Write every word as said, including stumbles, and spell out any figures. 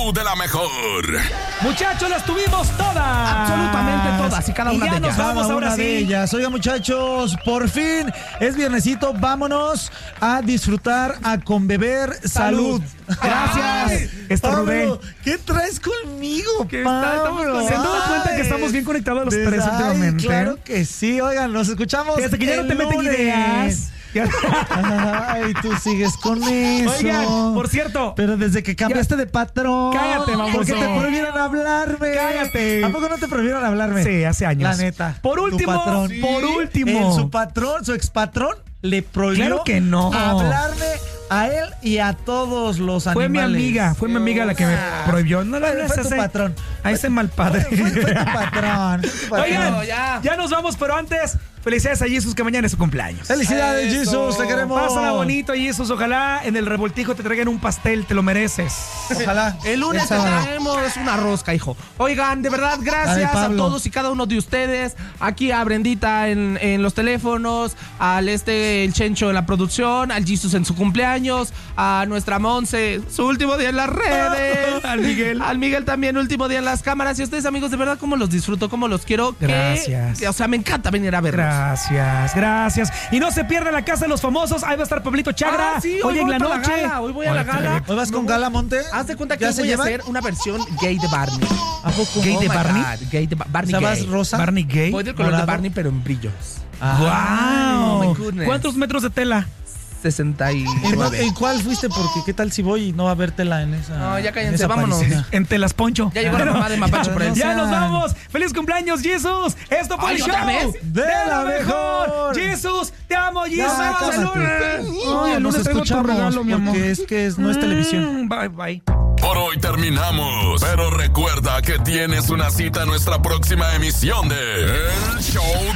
show de la mejor. Muchachos, las tuvimos todas. Absolutamente todas y cada una y ya de nos ellas. vamos Cada ahora una sí. de ellas. Oiga, muchachos, por fin es viernesito. Vámonos a disfrutar, a conbeber. Salud. Gracias. Estornudé. Pablo, ¿qué traes conmigo, ¿Qué está? Estamos Pablo? con- ¿Se han dado cuenta que Ay. estamos bien conectados los Ay, tres últimamente? Claro que sí. Oigan, nos escuchamos. Fíjate que ya no el te meten lunes. ideas. Ay, tú sigues con eso. Oigan, por cierto. Pero desde que cambiaste de patrón. Cállate, baboso. Porque te prohibieron hablarme. Cállate. ¿A poco no te prohibieron hablarme? Sí, hace años. La neta. Por Tu último, patrón. por último. El- su patrón, su expatrón, le prohibió Claro que no. hablarme a él y a todos los Fue animales. mi amiga, fue mi amiga la que me prohibió. No la Fue hables tu así. patrón. A ese mal padre. Fue, fue tu patrón. Fue tu patrón. Oigan, No, ya. ya. nos vamos, pero antes, felicidades a Jesus que mañana es su cumpleaños. Felicidades, Eso. Jesus, te queremos. Pásala bonito, Jesus. Ojalá en el revoltijo te traigan un pastel, te lo mereces. Ojalá. El lunes El te sábado. traemos una rosca, hijo. Oigan, de verdad, Ay, gracias a Pablo. todos y cada uno de ustedes. Aquí a Brendita en, en los teléfonos, al este, el Chencho en la producción, al Jesus en su cumpleaños, a nuestra Monse, su último día en las redes. Al Miguel. Al Miguel también, último día en las cámaras. Y ustedes, amigos, de verdad, cómo los disfruto, cómo los quiero. que- Gracias. que, o sea, me encanta venir a verlos. Gracias, gracias. Y no se pierda la casa de los famosos. Ahí va a estar Pablito Chagra. Ah, sí, hoy hoy en voy la para la noche. gala, hoy voy a la gala. ¿Hoy vas con Gala Monte? Haz de cuenta que ¿Ya hoy se voy a llevan? hacer una versión gay de Barney. ¿A poco? Gay Oh de my Barney? God, gay de Ba- O Barney sea, vas gay. rosa. Barney Gay. Voy del color morado. de Barney, pero en brillos. Ah. Oh my Wow. goodness. ¿Cuántos metros de tela? sesenta y ¿En, nueve. en cuál fuiste? Porque qué tal si voy y no va a vértela en esa. No, ya en cállense, esa vámonos. aparición? En telas Poncho. Ya llegó la mamá de Mapache por ahí. Ya sean- nos vamos. ¡Feliz cumpleaños, Jesus! Esto fue Ay, el show ¿otra vez? de la mejor. Jesus, te amo, Jesus. Ya, El cálmate. lunes. Ay, Ay, el nos lunes traigo tu escuchamos regalo, mi amor. porque es que es- no es televisión. Mm, Bye, bye. Por hoy terminamos, pero recuerda que tienes una cita en nuestra próxima emisión de El Show